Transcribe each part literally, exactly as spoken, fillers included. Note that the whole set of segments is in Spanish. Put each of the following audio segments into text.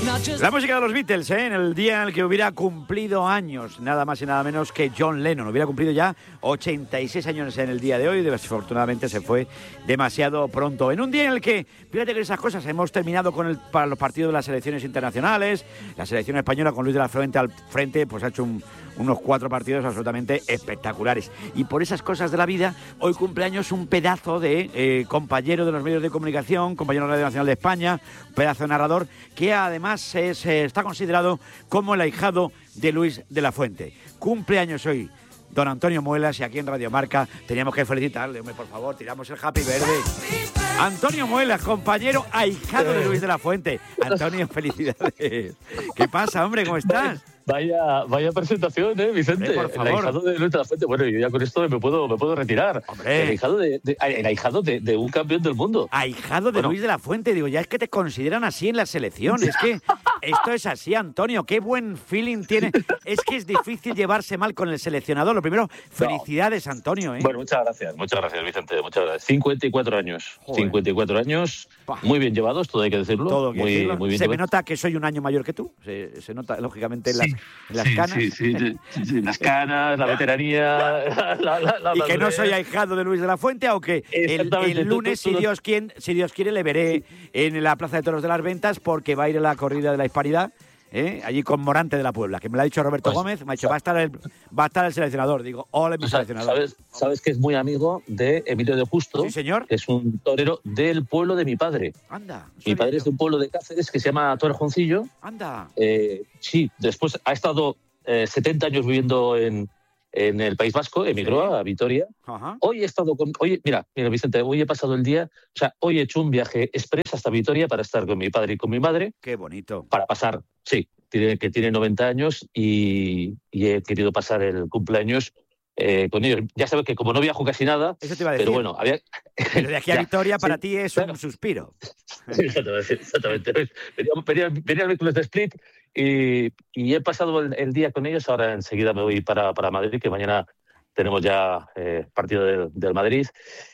La música de los Beatles, ¿eh? En el día en el que hubiera cumplido años, nada más y nada menos que John Lennon. Hubiera cumplido ya ochenta y seis años en el día de hoy. Desafortunadamente se fue demasiado pronto. En un día en el que, fíjate que esas cosas, hemos terminado con el, para los partidos de las selecciones internacionales. La selección española con Luis de la Fuente al frente, pues ha hecho un, unos cuatro partidos absolutamente espectaculares. Y por esas cosas de la vida, hoy cumpleaños un pedazo de eh, compañero de los medios de comunicación, compañero de la Radio Nacional de España, un pedazo de narrador, que además es, eh, está considerado como el ahijado de Luis de la Fuente. Cumpleaños hoy don Antonio Muelas, y aquí en Radio Marca teníamos que felicitarle. Hombre, por favor, tiramos el happy verde. Antonio Muelas, compañero ahijado de Luis de la Fuente. Antonio, felicidades. ¿Qué pasa, hombre? ¿Cómo estás? Vaya, vaya presentación, ¿eh, Vicente? Hombre, por favor. El ahijado de Luis de la Fuente. Bueno, yo ya con esto me puedo, me puedo retirar. Hombre. El ahijado de, de, el ahijado de, de un campeón del mundo. Ahijado de Bueno. Luis de la Fuente. Digo, ya es que te consideran así en la selección. Es que esto es así, Antonio. Qué buen feeling tiene. Es que es difícil llevarse mal con el seleccionador. Lo primero, felicidades, Antonio, ¿eh? Bueno, muchas gracias, muchas gracias, Vicente. Muchas gracias. cincuenta y cuatro años. Joder. cincuenta y cuatro años. Pah. Muy bien llevados, todo hay que decirlo. Todo que muy, decirlo. muy bien Se me llevados. nota que soy un año mayor que tú. Se, se nota, lógicamente, en las, Sí, en las sí, canas. Sí, sí, sí, sí, las canas, la veteranía. La, la, la Y que no madurez. soy ahijado de Luis de la Fuente, aunque el, Exactamente, el tú- lunes, tú- si tú- Dios, quiere, si Dios quiere, le veré en la Plaza de Toros de las Ventas, porque va a ir a la corrida de la Hispanidad, ¿eh? Allí con Morante de la Puebla, que me lo ha dicho Roberto Pues, Gómez. Me ha dicho, va a estar el, va a estar el seleccionador. Digo, hola, mi O sea, seleccionador. ¿sabes, sabes que es muy amigo de Emilio de Justo, Sí, señor. que es un torero del pueblo de mi padre. Anda. no Mi sabía padre yo. es de un pueblo de Cáceres que se llama Torrejoncillo. Anda. Eh, sí, después ha estado eh, setenta años viviendo en, en el País Vasco, emigró Sí. a Vitoria. Ajá. Hoy he estado con. Oye, mira, mira, Vicente, hoy he pasado el día. O sea, hoy he hecho un viaje express hasta Vitoria para estar con mi padre y con mi madre, Qué bonito. para pasar, sí, tiene, que tiene noventa años y, y he querido pasar el cumpleaños eh, con ellos. Ya sabes que como no viajo casi nada, Eso te iba a decir. pero bueno, había. Pero de aquí a Ya, Vitoria, para sí, ti es claro. un suspiro. Exactamente, exactamente. Venía, venía, venía el miércoles de Split y, y he pasado el, el día con ellos. Ahora enseguida me voy para, para Madrid, que mañana tenemos ya eh, partido del, del Madrid.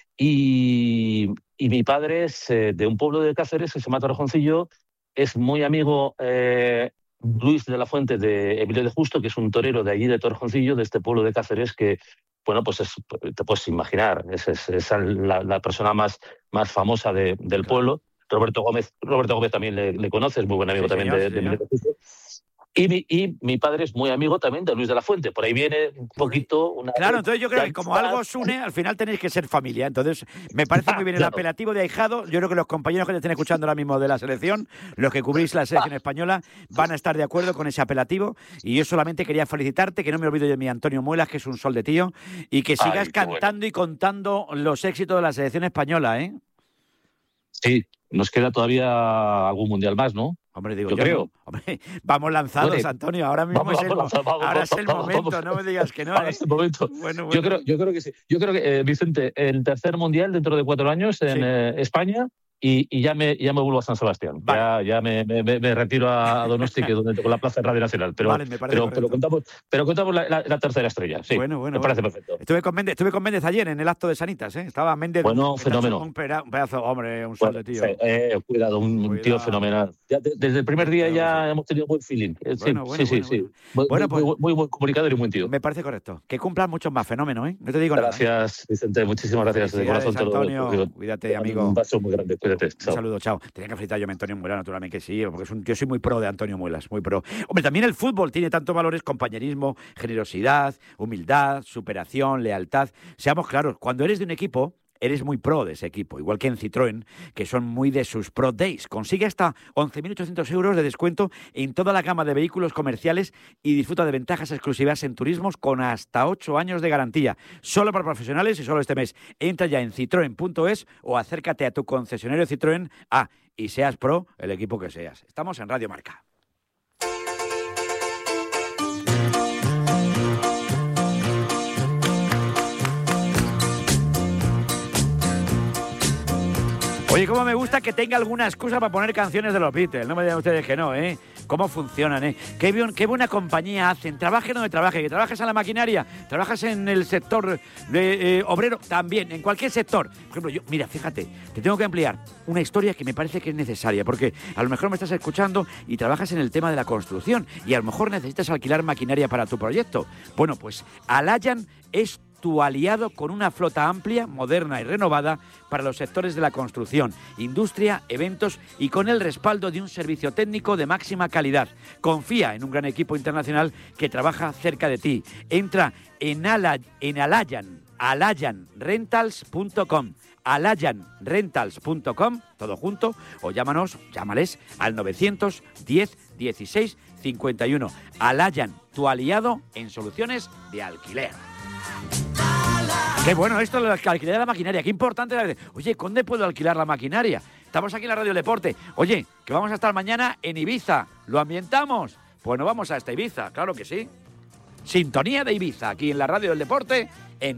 Y, y mi padre es eh, de un pueblo de Cáceres que se llama Torrejoncillo. Es muy amigo eh, Luis de la Fuente de Emilio de Justo, que es un torero de allí de Torrejoncillo, de este pueblo de Cáceres, que, bueno, pues es, te puedes imaginar, es, es, es la, la persona más, más famosa de, del Claro. pueblo. Roberto Gómez, Roberto Gómez también le, le conoce, es muy buen amigo Sí, también señor, de, sí, de Emilio señor. de Justo. Y mi, y mi padre es muy amigo también de Luis de la Fuente. Por ahí viene un poquito una... Claro, entonces yo creo que como amistad. algo os une, al final tenéis que ser familia. Entonces, me parece muy bien el Claro. apelativo de ahijado. Yo creo que los compañeros que te estén escuchando ahora mismo de la selección, los que cubrís la selección española, van a estar de acuerdo con ese apelativo. Y yo solamente quería felicitarte, que no me olvido de mi Antonio Muelas, que es un sol de tío, y que sigas Ay, qué cantando bueno. y contando los éxitos de la selección española, ¿eh? Sí, nos queda todavía algún mundial más, ¿no? Hombre, digo Yo yo, creo. no. Hombre, vamos lanzados, Bueno, Antonio. Ahora mismo vamos, es el, vamos, mo- vamos, ahora vamos, es el vamos, momento, vamos. no me digas que no. Ahora ¿eh? es el momento. Bueno, bueno. Yo creo, yo creo que sí. Yo creo que, eh, Vicente, el tercer mundial dentro de cuatro años en Sí. eh, España y, y ya me ya me vuelvo a San Sebastián. Vale. Ya, ya me, me, me- me retiro a Donosti, que es donde tengo la plaza de Radio Nacional. Pero, Vale, me parece pero, correcto. pero contamos, pero contamos la, la- la tercera estrella. Sí, Bueno, bueno, me parece bueno. perfecto. Estuve con Méndez, estuve con Méndez ayer en el acto de Sanitas, ¿eh? Estaba Méndez. Bueno, me está fenómeno. Un, pera- un pedazo, hombre, un sol Bueno, de tío. fe- eh, cuidado, un, un Cuidado. tío fenomenal. Ya de- desde el primer día Cuidado, ya sí. hemos tenido buen feeling. Eh, sí, Bueno, bueno, sí, sí, bueno, sí. bueno. Muy, Bueno, muy, pues- muy buen comunicador y buen tío. Me parece correcto. Que cumplan muchos más fenómenos, ¿eh? No te digo nada. ¿eh? Gracias, Vicente. Muchísimas gracias. De Felicidades, corazón, te lo- Antonio. te lo digo. Cuídate, Te mando amigo. Un paso muy grande. Cuídate. Un Chao. saludo, chao. Tenía que felicitar yo a Antonio Muelas, naturalmente que sí, porque es un, yo soy muy pro de Antonio Muelas, muy pro. Hombre, también el fútbol tiene tantos valores: compañerismo, generosidad, humildad, superación, lealtad. Seamos claros, cuando eres de un equipo, eres muy pro de ese equipo, igual que en Citroën, que son muy de sus Pro Days. Consigue hasta once mil ochocientos euros de descuento en toda la gama de vehículos comerciales y disfruta de ventajas exclusivas en turismos con hasta ocho años de garantía. Solo para profesionales y solo este mes. Entra ya en citroen punto es o acércate a tu concesionario Citroën A y seas pro el equipo que seas. Estamos en Radio Marca. Oye, cómo me gusta que tenga alguna excusa para poner canciones de los Beatles. No me digan ustedes que no, ¿eh? Cómo funcionan, ¿eh? Qué, bien, qué buena compañía hacen. Trabaje donde trabaje, que trabajes en la maquinaria, trabajas en el sector de, eh, obrero, también, en cualquier sector. Por ejemplo, yo, mira, fíjate, te tengo que ampliar una historia que me parece que es necesaria, porque a lo mejor me estás escuchando y trabajas en el tema de la construcción y a lo mejor necesitas alquilar maquinaria para tu proyecto. Bueno, pues Alayan es tu aliado con una flota amplia, moderna y renovada para los sectores de la construcción, industria, eventos y con el respaldo de un servicio técnico de máxima calidad. Confía en un gran equipo internacional que trabaja cerca de ti. Entra en, Ala, en Alayan, alayan rentals punto com, alayan rentals punto com, todo junto, o llámanos, llámales al novecientos diez dieciséis cincuenta y uno. Alayan, tu aliado en soluciones de alquiler. Qué bueno esto de alquilar la maquinaria, qué importante. Oye, ¿dónde puedo alquilar la maquinaria? Estamos aquí en la Radio del Deporte. Oye, que vamos a estar mañana en Ibiza. ¿Lo ambientamos? Pues nos vamos a esta Ibiza, claro que sí. Sintonía de Ibiza, aquí en la Radio del Deporte